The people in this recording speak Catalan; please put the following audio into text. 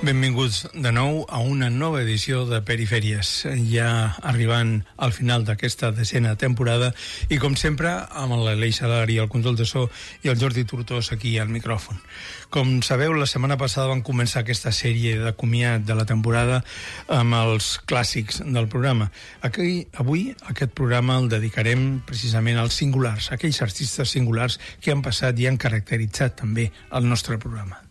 Benvinguts de nou a una nova edició de Perifèries, ja arribant al final d'aquesta decena temporada i com sempre amb l'Aleix Salari al control de so i el Jordi Tortós aquí al micròfon. Com sabeu, la setmana passada vam començar aquesta sèrie de comiat de la temporada amb els clàssics del programa. Avui aquest programa el dedicarem precisament als singulars, aquells artistes singulars que han passat i han caracteritzat també el nostre programa.